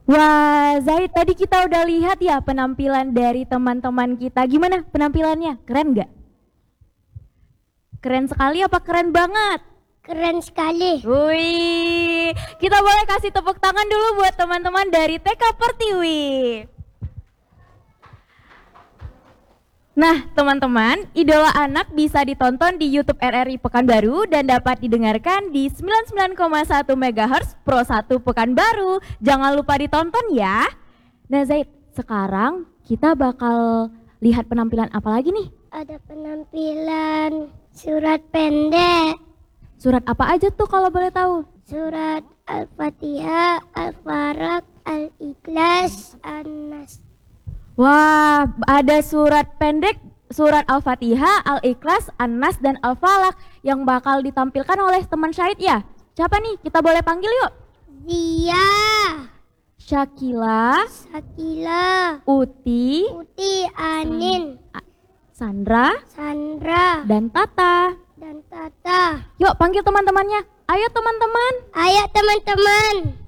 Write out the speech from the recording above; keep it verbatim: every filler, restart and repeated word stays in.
Wah, Zaid, tadi kita udah lihat ya penampilan dari teman-teman kita. Gimana penampilannya? Keren nggak? Keren sekali apa keren banget? Keren sekali. Wih, kita boleh kasih tepuk tangan dulu buat teman-teman dari T K Pertiwi. Nah, teman-teman, Idola Anak bisa ditonton di YouTube R R I Pekanbaru dan dapat didengarkan di sembilan puluh sembilan koma satu megahertz Pro satu Pekanbaru. Jangan lupa ditonton ya. Nah, Zaid, sekarang kita bakal lihat penampilan apa lagi nih? Ada penampilan surat pendek. Surat apa aja tuh kalau boleh tahu? Surat Al-Fatihah, Al-Falaq, Al-Ikhlas, An-Nas. Wah, ada surat pendek, surat Al-Fatihah, Al-Ikhlas, An-Nas, dan Al-Falaq yang bakal ditampilkan oleh teman Syahid ya. Siapa nih? Kita boleh panggil yuk. Zia, Syakila, Sakila, Uti, Uti, Anin, Sandra, Sandra, dan Tata. dan Tata. Yuk panggil teman-temannya. Ayo teman-teman. Ayo teman-teman.